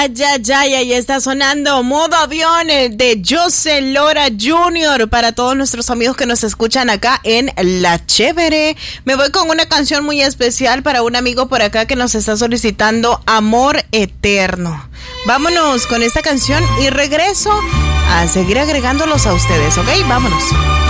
Ahí está sonando Modo Avión de José Lora Jr. para todos nuestros amigos que nos escuchan acá en La Chévere. Me voy con una canción muy especial para un amigo por acá que nos está solicitando Amor Eterno. Vámonos con esta canción y regreso a seguir agregándolos a ustedes, ¿ok? Vámonos.